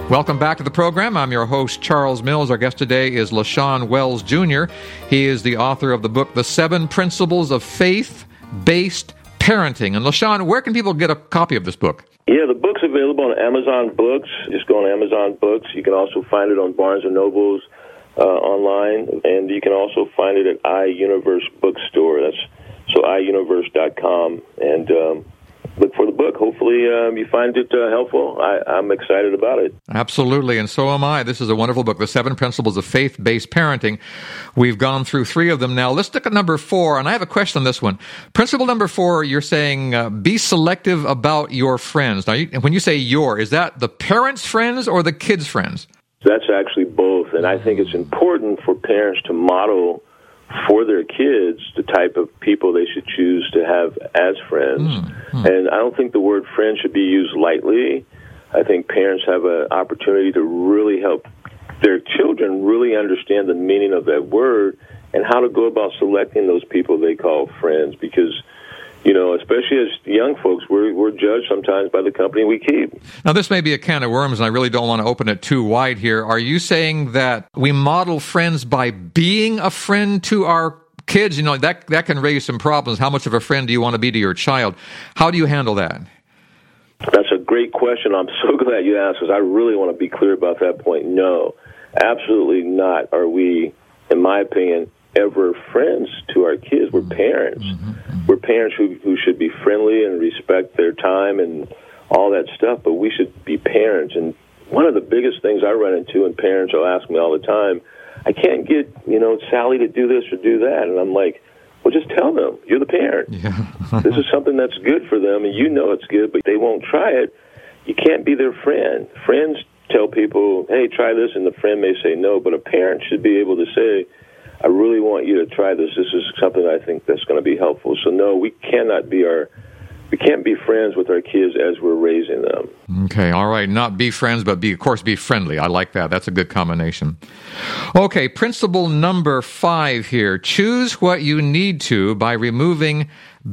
Welcome back to the program. I'm your host, Charles Mills. Our guest today is LaShawn Wells Jr. He is the author of the book, The 7 Principles of Faith-Based Parenting. And LaShawn, where can people get a copy of this book? Yeah, the book's available on Amazon Books. Just go on Amazon Books. You can also find it on Barnes & Noble's online, and you can also find it at iUniverse Bookstore. That's so iUniverse.com, and look for the book. Hopefully you find it helpful. I'm excited about it. Absolutely, and so am I. This is a wonderful book, The 7 Principles of Faith-Based Parenting. We've gone through 3 of them now. Let's look at number 4, and I have a question on this one. Principle number 4, you're saying be selective about your friends. Now, when you say your, is that the parents' friends or the kids' friends? That's actually both, and I think it's important for parents to model for their kids the type of people they should choose to have as friends. And I don't think the word friend should be used lightly. I think parents have an opportunity to really help their children really understand the meaning of that word and how to go about selecting those people they call friends, because you know, especially as young folks, we're judged sometimes by the company we keep. Now, this may be a can of worms, and I really don't want to open it too wide here. Are you saying that we model friends by being a friend to our kids? You know, that can raise some problems. How much of a friend do you want to be to your child? How do you handle that? That's a great question. I'm so glad you asked, because I really want to be clear about that point. No, absolutely not are we, in my opinion, ever friends to our kids. We're parents. We're parents who should be friendly and respect their time and all that stuff, but we should be parents. And one of the biggest things I run into, and parents will ask me all the time, I can't get, Sally to do this or do that. And I'm like, well, just tell them. You're the parent. Yeah. This is something that's good for them, and you know it's good, but they won't try it. You can't be their friend. Friends tell people, hey, try this, and the friend may say no, but a parent should be able to say, I really want you to try this. This is something I think that's going to be helpful. So no, we can't be friends with our kids as we're raising them. Okay, all right. Not be friends, but of course, be friendly. I like that. That's a good combination. Okay, principle number 5 here. Choose what you need to by removing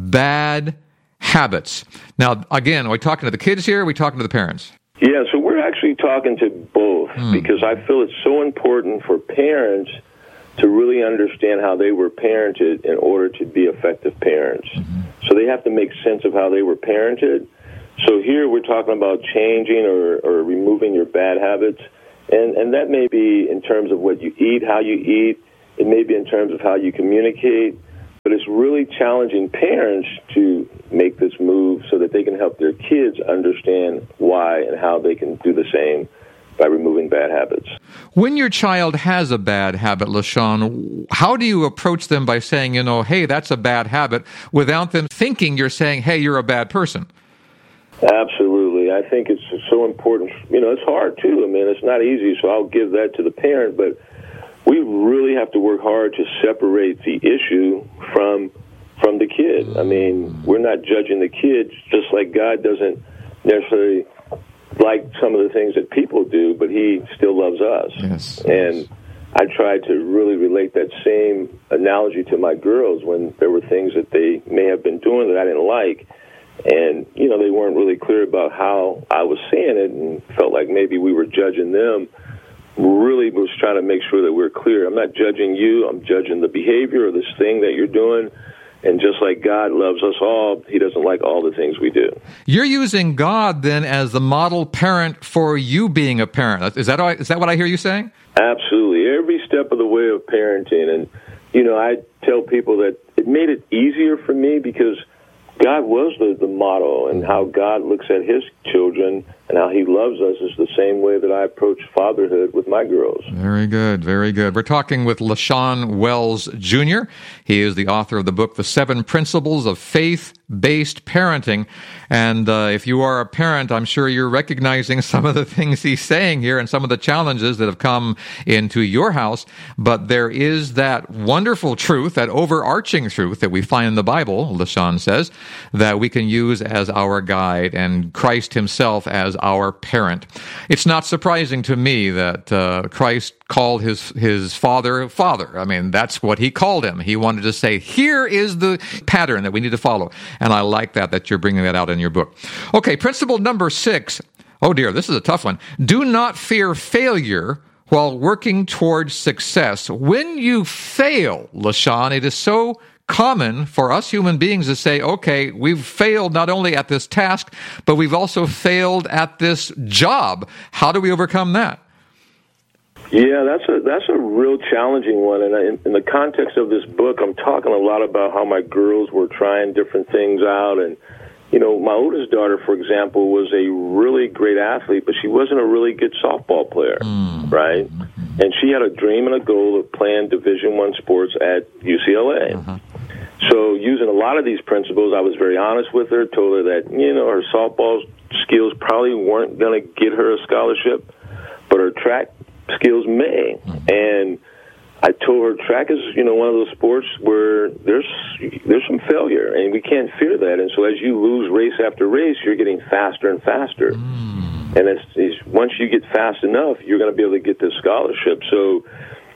bad habits. Now, again, are we talking to the kids here, or are we talking to the parents? Yeah, so we're actually talking to both, because I feel it's so important for parents to really understand how they were parented in order to be effective parents. So they have to make sense of how they were parented. So here we're talking about changing or removing your bad habits. And that may be in terms of what you eat, how you eat. It may be in terms of how you communicate. But it's really challenging parents to make this move so that they can help their kids understand why and how they can do the same by removing bad habits. When your child has a bad habit, LaShawn, how do you approach them by saying, hey, that's a bad habit, without them thinking you're saying, hey, you're a bad person? Absolutely. I think it's so important. It's hard, too. I mean, it's not easy, so I'll give that to the parent, but we really have to work hard to separate the issue from the kid. I mean, we're not judging the kid, just like God doesn't necessarily like some of the things that people do, but he still loves us. Yes. And I tried to really relate that same analogy to my girls when there were things that they may have been doing that I didn't like. And, they weren't really clear about how I was saying it, and felt like maybe we were judging them. Really was trying to make sure that we're clear. I'm not judging you. I'm judging the behavior or this thing that you're doing. And just like God loves us all, he doesn't like all the things we do. You're using God, then, as the model parent for you being a parent. Is that what I hear you saying? Absolutely. Every step of the way of parenting. And, I tell people that it made it easier for me because God was the model, and how God looks at his children and how he loves us is the same way that I approach fatherhood with my girls. Very good, very good. We're talking with LaShawn Wells Jr. He is the author of the book, The 7 Principles of Faith-Based Parenting. And if you are a parent, I'm sure you're recognizing some of the things he's saying here and some of the challenges that have come into your house. But there is that wonderful truth, that overarching truth that we find in the Bible, LaShawn says, that we can use as our guide, and Christ himself as our parent. It's not surprising to me that Christ called his father. I mean, that's what he called him. He wanted to say, here is the pattern that we need to follow. And I like that you're bringing that out in your book. Okay, principle number 6. Oh dear, this is a tough one. Do not fear failure while working towards success. When you fail, LaShawn, it is so common for us human beings to say, okay, we've failed not only at this task, but we've also failed at this job. How do we overcome that? Yeah, that's a real challenging one. And in the context of this book, I'm talking a lot about how my girls were trying different things out. And, you know, my oldest daughter, for example, was a really great athlete, but she wasn't a really good softball player, right? And she had a dream and a goal of playing Division I sports at UCLA. So using a lot of these principles, I was very honest with her, told her that, you know, her softball skills probably weren't going to get her a scholarship, but her track skills may. And I told her track is, you know, one of those sports where there's some failure, and we can't fear that. And so as you lose race after race, you're getting faster and faster. And it's once you get fast enough, you're going to be able to get this scholarship. So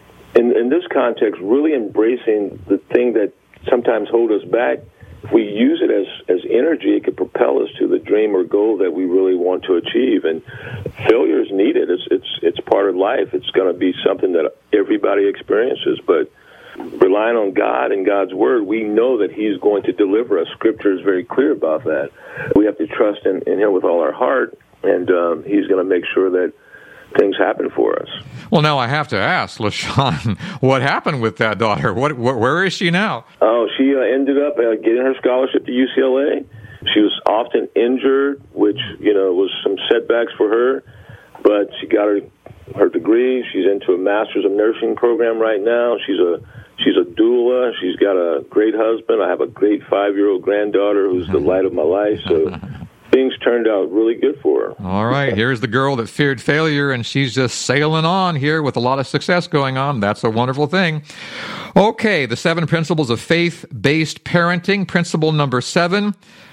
in this context, really embracing the thing that sometimes hold us back, if we use it as energy, it could propel us to the dream or goal that we really want to achieve. And failure is needed. It's part of life. It's going to be something that everybody experiences. But relying on God and God's Word, we know that He's going to deliver us. Scripture is very clear about that. We have to trust in Him with all our heart, and He's going to make sure that things happen for us. Well, now I have to ask, LaShawn, what happened with that daughter? Where is she now? Oh, she ended up getting her scholarship to UCLA. She was often injured, which, you know, was some setbacks for her, but she got her degree. She's into a Master's of Nursing program right now. She's a doula. She's got a great husband. I have a great 5-year-old granddaughter who's the light of my life. So things turned out really good for her. All right. Here's the girl that feared failure, and she's just sailing on here with a lot of success going on. That's a wonderful thing. Okay, the 7 principles of faith-based parenting. Principle number 7,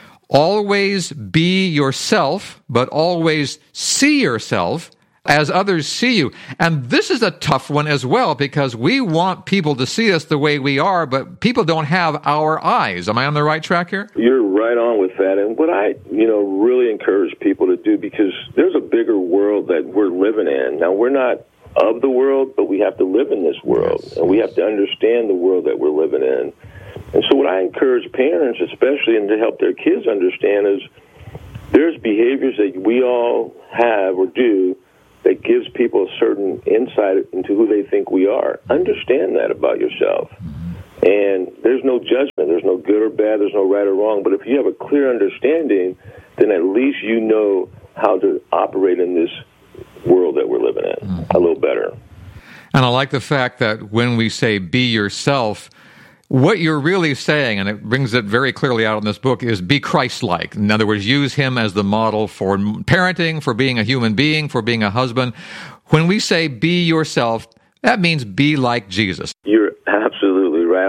always be yourself, but always see yourself as others see you. And this is a tough one as well, because we want people to see us the way we are, but people don't have our eyes. Am I on the right track here? You're right on with that. And what I, really encourage people to do, because there's a bigger world that we're living in. Now, we're not of the world, but we have to live in this world. Yes. And we have to understand the world that we're living in. And so what I encourage parents, especially, and to help their kids understand, is there's behaviors that we all have or do that gives people a certain insight into who they think we are. Understand that about yourself. And there's no judgment. There's no good or bad. There's no right or wrong. But if you have a clear understanding, then at least you know how to operate in this world that we're living in a little better. And I like the fact that when we say be yourself, what you're really saying, and it brings it very clearly out in this book, is be Christ-like. In other words, use Him as the model for parenting, for being a human being, for being a husband. When we say be yourself, that means be like Jesus. You're absolutely right.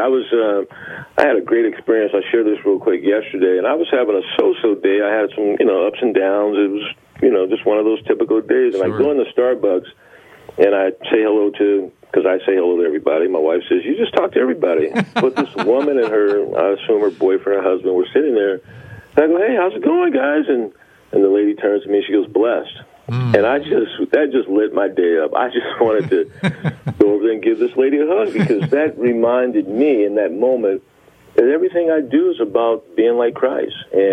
I had a great experience. I shared this real quick yesterday, and I was having a so-so day. I had some, ups and downs. It was, just one of those typical days. And I go into Starbucks, and I say hello to, because I say hello to everybody. My wife says, you just talk to everybody. But this woman and I assume her boyfriend or husband, were sitting there. And I go, hey, how's it going, guys? And the lady turns to me, she goes, blessed. And that just lit my day up. I just wanted to go over there and give this lady a hug, because that reminded me in that moment that everything I do is about being like Christ.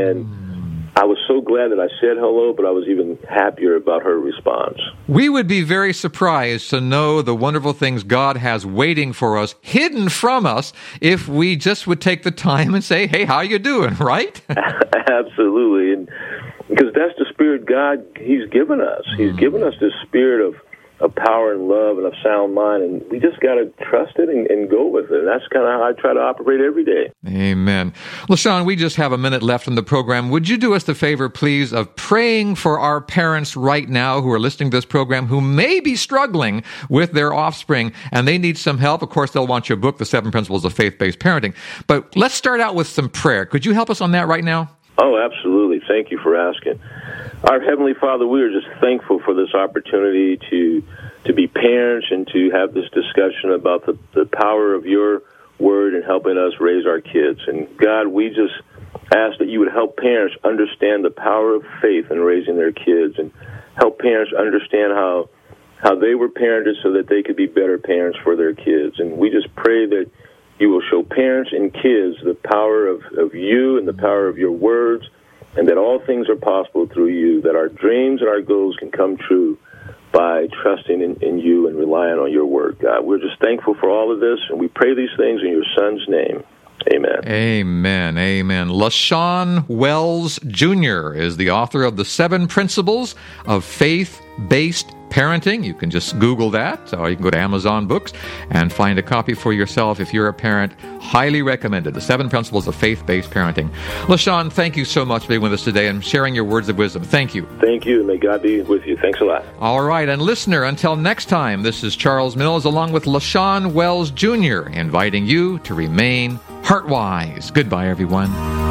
And I was so glad that I said hello, but I was even happier about her response. We would be very surprised to know the wonderful things God has waiting for us, hidden from us, if we just would take the time and say, hey, how you doing, right? Absolutely. And because that's the spirit God, He's given us. He's given us this spirit of power and love and of sound mind, and we just got to trust it and go with it. And that's kind of how I try to operate every day. Amen. LaShawn, we just have a minute left in the program. Would you do us the favor, please, of praying for our parents right now who are listening to this program who may be struggling with their offspring and they need some help? Of course, they'll want your book, The 7 Principles of Faith-Based Parenting. But let's start out with some prayer. Could you help us on that right now? Oh, absolutely. Thank you for asking. Our Heavenly Father, we are just thankful for this opportunity to be parents and to have this discussion about the power of your word and helping us raise our kids. And God, we just ask that you would help parents understand the power of faith in raising their kids. And help parents understand how they were parented so that they could be better parents for their kids. And we just pray that you will show parents and kids the power of you and the power of your words, and that all things are possible through you, that our dreams and our goals can come true by trusting in you and relying on your word, God. We're just thankful for all of this, and we pray these things in your Son's name. Amen. Amen. Amen. LaShawn Wells Jr. is the author of The 7 Principles of Faith-Based Parenting. You can just Google that, or you can go to Amazon Books and find a copy for yourself if you're a parent. Highly recommended. The 7 Principles of Faith-Based Parenting. LaShawn, thank you so much for being with us today and sharing your words of wisdom. Thank you. Thank you. May God be with you. Thanks a lot. All right. And listener, until next time, this is Charles Mills along with LaShawn Wells Jr. inviting you to remain heart-wise. Goodbye, everyone.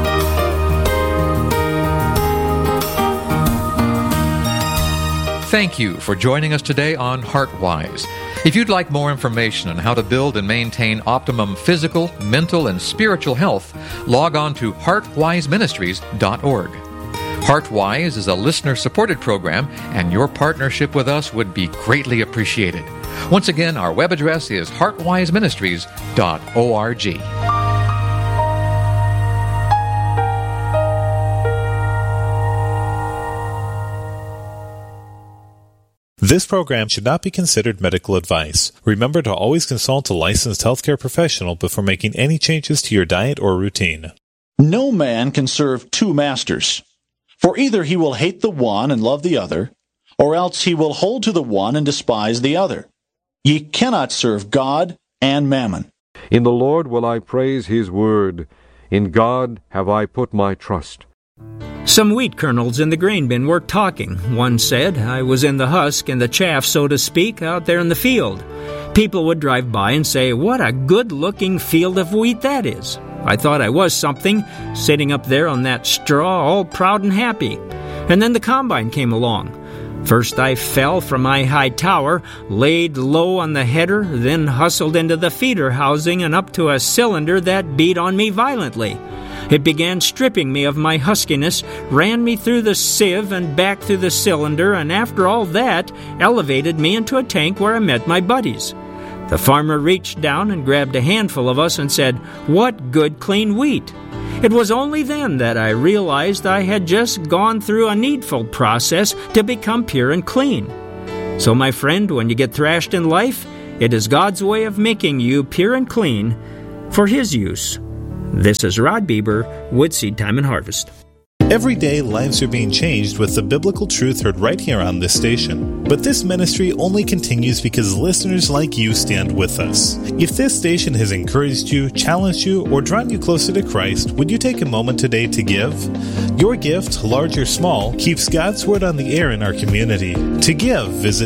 Thank you for joining us today on HeartWise. If you'd like more information on how to build and maintain optimum physical, mental, and spiritual health, log on to heartwiseministries.org. HeartWise is a listener-supported program, and your partnership with us would be greatly appreciated. Once again, our web address is heartwiseministries.org. This program should not be considered medical advice. Remember to always consult a licensed healthcare professional before making any changes to your diet or routine. No man can serve 2 masters, for either he will hate the one and love the other, or else he will hold to the one and despise the other. Ye cannot serve God and mammon. In the Lord will I praise his word. In God have I put my trust. Some wheat kernels in the grain bin were talking. One said, I was in the husk and the chaff, so to speak, out there in the field. People would drive by and say, what a good-looking field of wheat that is. I thought I was something, sitting up there on that straw, all proud and happy. And then the combine came along. First I fell from my high tower, laid low on the header, then hustled into the feeder housing and up to a cylinder that beat on me violently. It began stripping me of my huskiness, ran me through the sieve and back through the cylinder, and after all that, elevated me into a tank where I met my buddies. The farmer reached down and grabbed a handful of us and said, what good clean wheat! It was only then that I realized I had just gone through a needful process to become pure and clean. So, my friend, when you get thrashed in life, it is God's way of making you pure and clean for His use. This is Rod Bieber, Woodseed Time and Harvest. Every day, lives are being changed with the biblical truth heard right here on this station. But this ministry only continues because listeners like you stand with us. If this station has encouraged you, challenged you, or drawn you closer to Christ, would you take a moment today to give? Your gift, large or small, keeps God's Word on the air in our community. To give, visit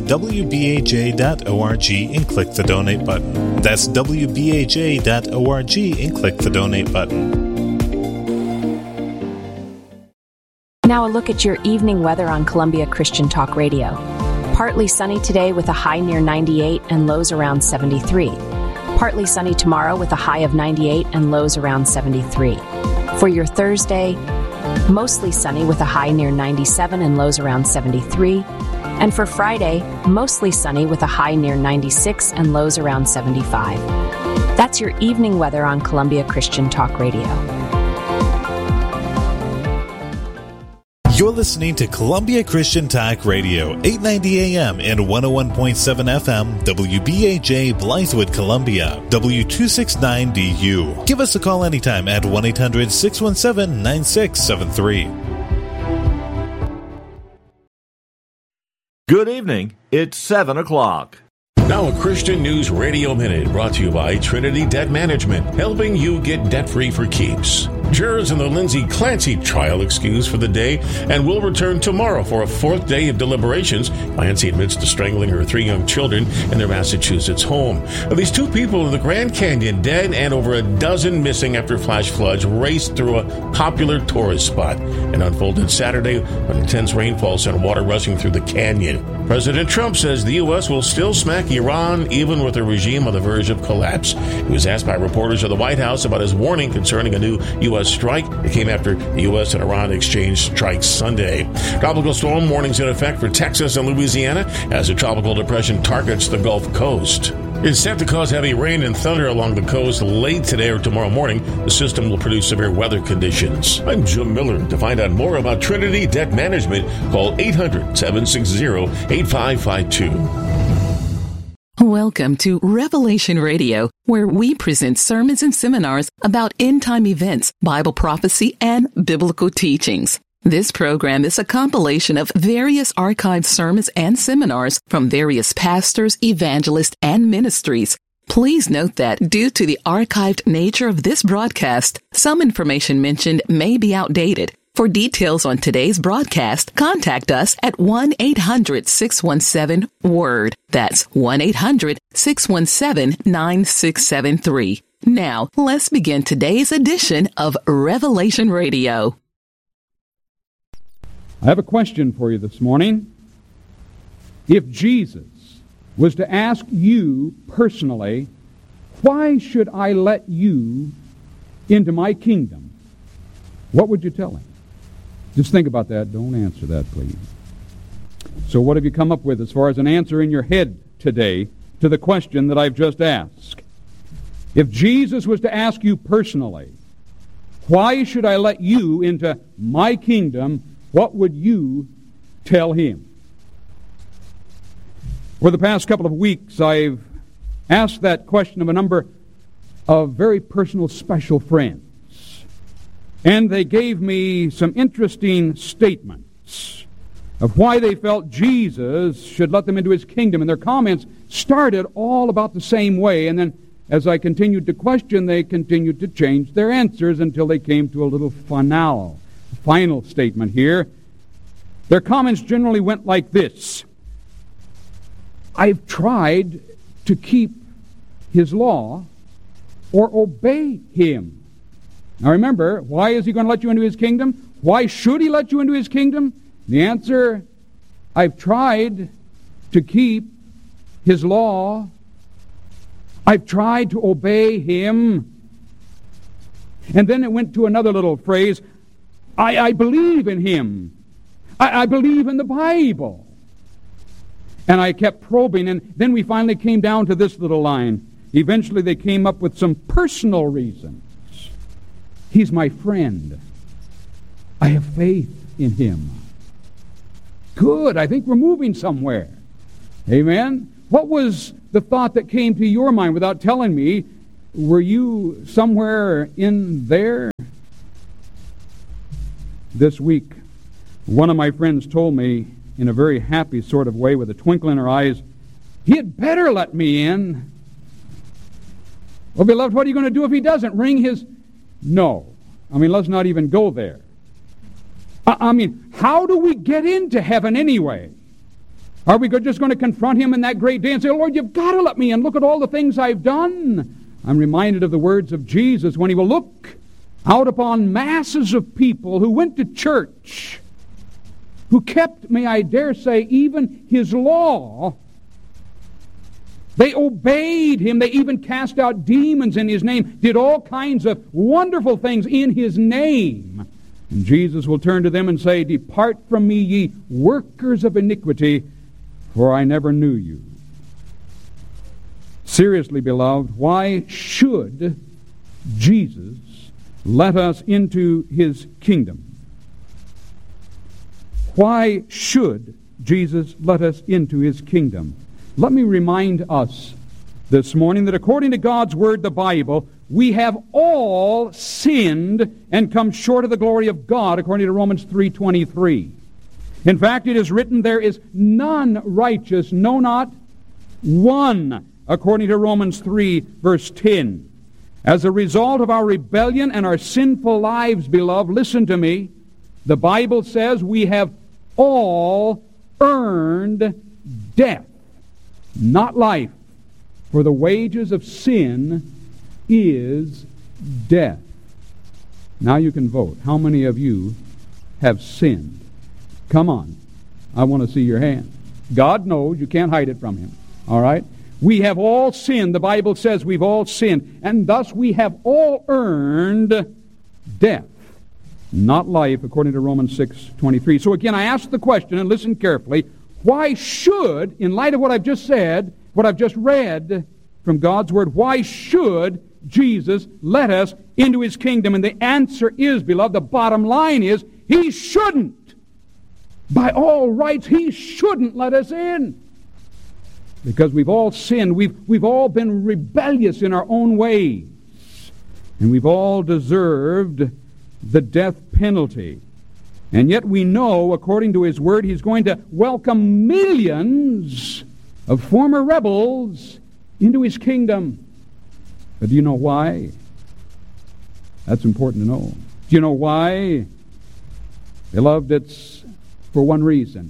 WBAJ.org and click the donate button. That's WBAJ.org and click the donate button. Now a look at your evening weather on Columbia Christian Talk Radio. Partly sunny today with a high near 98 and lows around 73. Partly sunny tomorrow with a high of 98 and lows around 73. For your Thursday, mostly sunny with a high near 97 and lows around 73. And for Friday, mostly sunny with a high near 96 and lows around 75. That's your evening weather on Columbia Christian Talk Radio. You're listening to Columbia Christian Talk Radio, 890 AM and 101.7 FM, WBAJ Blythewood, Columbia, W269DU. Give us a call anytime at 1-800-617-9673. Good evening. It's 7 o'clock. Now a Christian News Radio Minute brought to you by Trinity Debt Management, helping you get debt-free for keeps. Jurors in the Lindsay Clancy trial excused for the day and will return tomorrow for a 4th day of deliberations. Clancy admits to strangling her 3 young children in their Massachusetts home. These 2 people in the Grand Canyon dead and over a dozen missing after flash floods raced through a popular tourist spot and unfolded Saturday when intense rainfall sent water rushing through the canyon. President Trump says the U.S. will still smack Iran even with a regime on the verge of collapse. He was asked by reporters of the White House about his warning concerning a new U.S. U.S. strike. It came after the U.S. and Iran exchanged strikes Sunday. Tropical storm warnings in effect for Texas and Louisiana as a tropical depression targets the Gulf Coast. It's set to cause heavy rain and thunder along the coast late today or tomorrow morning. The system will produce severe weather conditions. I'm Jim Miller. To find out more about Trinity Debt Management, call 800-760-8552. Welcome to Revelation Radio, where we present sermons and seminars about end-time events, Bible prophecy, and biblical teachings. This program is a compilation of various archived sermons and seminars from various pastors, evangelists, and ministries. Please note that due to the archived nature of this broadcast, some information mentioned may be outdated. For details on today's broadcast, contact us at 1-800-617-WORD. That's 1-800-617-9673. Now, let's begin today's edition of Revelation Radio. I have a question for you this morning. If Jesus was to ask you personally, why should I let you into my kingdom? What would you tell him? Just think about that. Don't answer that, please. So what have you come up with as far as an answer in your head today to the question that I've just asked? If Jesus was to ask you personally, why should I let you into my kingdom? What would you tell him? For the past couple of weeks, I've asked that question of a number of very personal, special friends. And they gave me some interesting statements of why they felt Jesus should let them into his kingdom. And their comments started all about the same way. And then as I continued to question, they continued to change their answers until they came to a little final statement here. Their comments generally went like this: I've tried to keep his law or obey him. Now remember, why is he going to let you into his kingdom? Why should he let you into his kingdom? The answer, I've tried to keep his law. I've tried to obey him. And then it went to another little phrase, I believe in him. I believe in the Bible. And I kept probing, and then we finally came down to this little line. Eventually they came up with some personal reasons. He's my friend. I have faith in him. Good. I think we're moving somewhere. Amen? What was the thought that came to your mind without telling me? Were you somewhere in there? This week, one of my friends told me in a very happy sort of way with a twinkle in her eyes, he had better let me in. Well, beloved, what are you going to do if he doesn't? Ring his... No. I mean, let's not even go there. I mean, how do we get into heaven anyway? Are we just going to confront him in that great day and say, Lord, you've got to let me in. Look at all the things I've done. I'm reminded of the words of Jesus when he will look out upon masses of people who went to church, who kept, may I dare say, even his law. They obeyed him. They even cast out demons in his name, did all kinds of wonderful things in his name. And Jesus will turn to them and say, Depart from me, ye workers of iniquity, for I never knew you. Seriously, beloved, why should Jesus let us into his kingdom? Why should Jesus let us into his kingdom? Let me remind us this morning that according to God's Word, the Bible, we have all sinned and come short of the glory of God, according to Romans 3:23. In fact, it is written, there is none righteous, no, not one, according to Romans 3, verse 10. As a result of our rebellion and our sinful lives, beloved, listen to me, the Bible says we have all earned death, not life. For the wages of sin is death. Now you can vote. How many of you have sinned? Come on. I want to see your hand. God knows. You can't hide it from him. All right? We have all sinned. The Bible says we've all sinned. And thus we have all earned death, not life, according to Romans 6:23. So again, I ask the question, and listen carefully, why should, in light of what I've just said, what I've just read from God's Word, why should Jesus let us into His kingdom? And the answer is, beloved, the bottom line is, He shouldn't. By all rights, He shouldn't let us in. Because we've all sinned. We've all been rebellious in our own ways. And we've all deserved the death penalty. And yet we know, according to His Word, He's going to welcome millions of former rebels into His kingdom. But do you know why? That's important to know. Do you know why? Beloved, it's for one reason.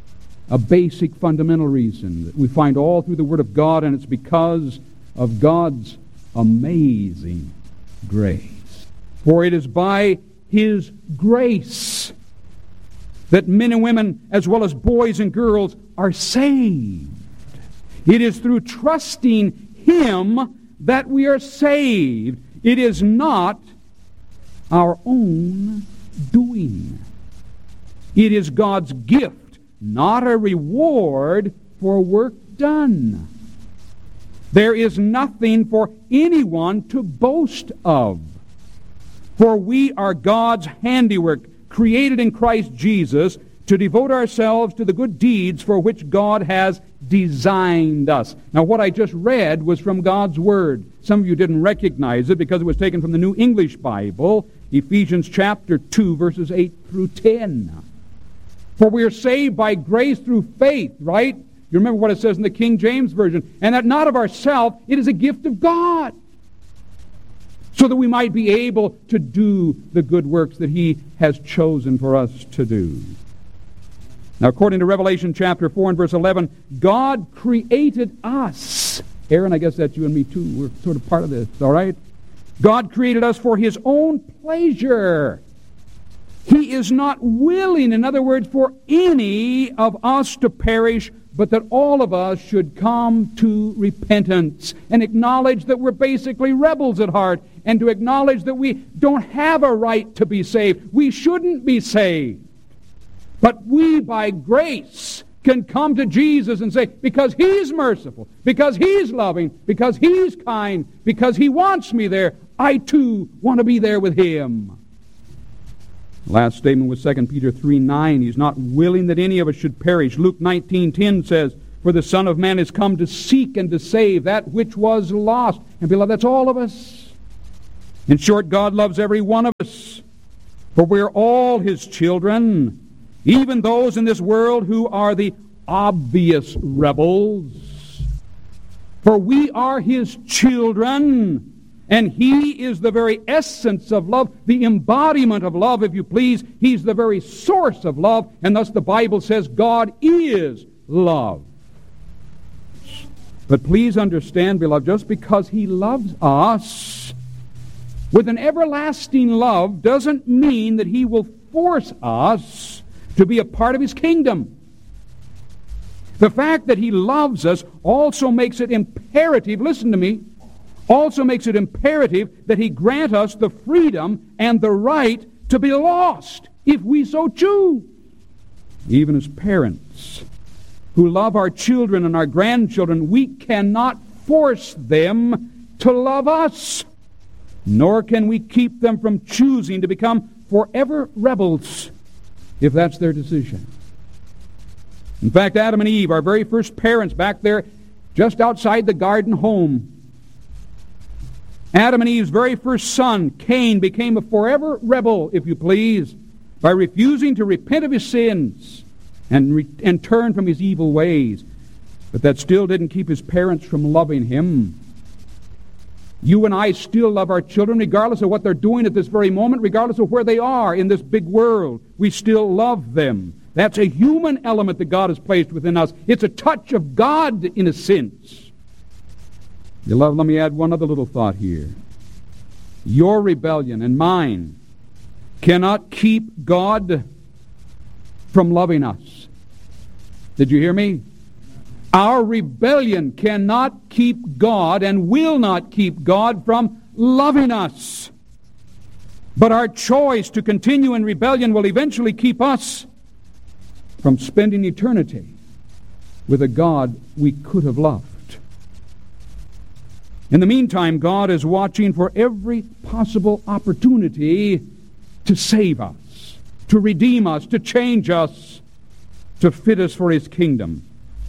A basic, fundamental reason that we find all through the Word of God, and it's because of God's amazing grace. For it is by His grace that men and women, as well as boys and girls, are saved. It is through trusting Him that we are saved. It is not our own doing. It is God's gift, not a reward for work done. There is nothing for anyone to boast of. For we are God's handiwork, created in Christ Jesus, to devote ourselves to the good deeds for which God has designed us. Now, what I just read was from God's Word. Some of you didn't recognize it because it was taken from the New English Bible, Ephesians chapter 2, verses 8 through 10. For we are saved by grace through faith, right? You remember what it says in the King James Version. And that not of ourselves, it is a gift of God. So that we might be able to do the good works that He has chosen for us to do. Now, according to Revelation chapter 4 and verse 11, God created us. Aaron, I guess that's you and me too. We're sort of part of this, all right? God created us for His own pleasure. He is not willing, in other words, for any of us to perish, but that all of us should come to repentance and acknowledge that we're basically rebels at heart, and to acknowledge that we don't have a right to be saved. We shouldn't be saved. But we, by grace, can come to Jesus and say, because He's merciful, because He's loving, because He's kind, because He wants me there, I too want to be there with Him. Last statement was 2 Peter 3:9. He's not willing that any of us should perish. Luke 19:10 says, for the Son of Man is come to seek and to save that which was lost. And beloved, that's all of us. In short, God loves every one of us. For we're all His children, even those in this world who are the obvious rebels. For we are His children. And He is the very essence of love, the embodiment of love, if you please. He's the very source of love, and thus the Bible says God is love. But please understand, beloved, just because He loves us with an everlasting love doesn't mean that He will force us to be a part of His kingdom. The fact that He loves us also makes it imperative, listen to me, also makes it imperative that He grant us the freedom and the right to be lost, if we so choose. Even as parents who love our children and our grandchildren, we cannot force them to love us, nor can we keep them from choosing to become forever rebels, if that's their decision. In fact, Adam and Eve, our very first parents back there just outside the garden home, Adam and Eve's very first son, Cain, became a forever rebel, if you please, by refusing to repent of his sins and turn from his evil ways. But that still didn't keep his parents from loving him. You and I still love our children, regardless of what they're doing at this very moment, regardless of where they are in this big world. We still love them. That's a human element that God has placed within us. It's a touch of God, in a sense. Beloved, let me add one other little thought here. Your rebellion and mine cannot keep God from loving us. Did you hear me? Our rebellion cannot keep God and will not keep God from loving us. But our choice to continue in rebellion will eventually keep us from spending eternity with a God we could have loved. In the meantime, God is watching for every possible opportunity to save us, to redeem us, to change us, to fit us for His kingdom.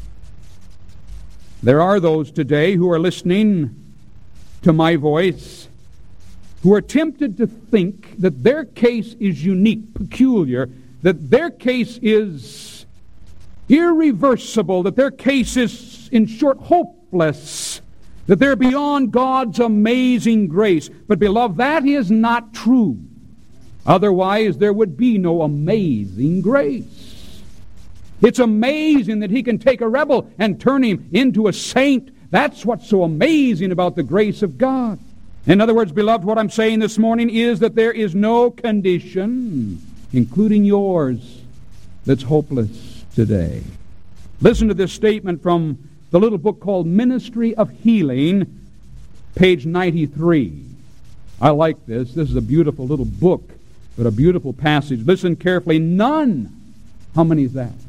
There are those today who are listening to my voice who are tempted to think that their case is unique, peculiar, that their case is irreversible, that their case is, in short, hopeless, that they're beyond God's amazing grace. But, beloved, that is not true. Otherwise, there would be no amazing grace. It's amazing that He can take a rebel and turn him into a saint. That's what's so amazing about the grace of God. In other words, beloved, what I'm saying this morning is that there is no condition, including yours, that's hopeless today. Listen to this statement from the little book called Ministry of Healing, page 93. I like this. This is a beautiful little book, but a beautiful passage. Listen carefully. None, how many is that?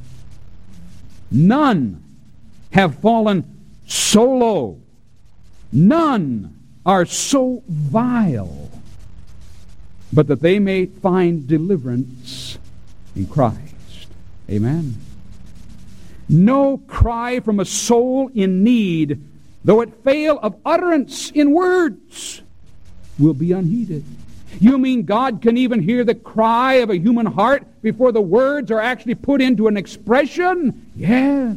None have fallen so low. None are so vile, but that they may find deliverance in Christ. Amen. No cry from a soul in need, though it fail of utterance in words, will be unheeded. You mean God can even hear the cry of a human heart before the words are actually put into an expression? Yes.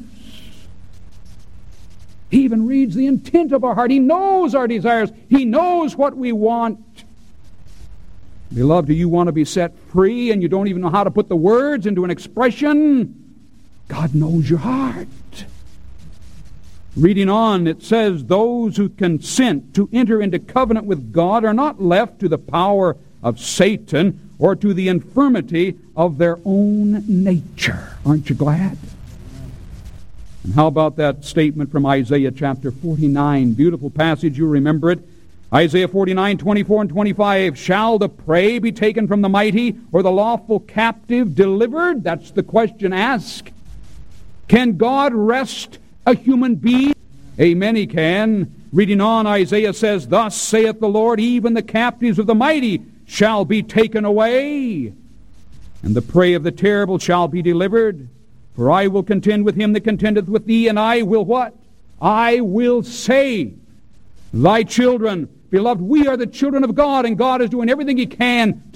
He even reads the intent of our heart. He knows our desires. He knows what we want. Beloved, do you want to be set free and you don't even know how to put the words into an expression? God knows your heart. Reading on, it says, those who consent to enter into covenant with God are not left to the power of Satan or to the infirmity of their own nature. Aren't you glad? And how about that statement from Isaiah chapter 49? Beautiful passage, you remember it. Isaiah 49, 24 and 25. Shall the prey be taken from the mighty, or the lawful captive delivered? That's the question asked. Can God rest a human being? Amen, He can. Reading on, Isaiah says, thus saith the Lord, even the captives of the mighty shall be taken away, and the prey of the terrible shall be delivered. For I will contend with him that contendeth with thee, and I will what? I will save thy children. Beloved, we are the children of God, and God is doing everything He can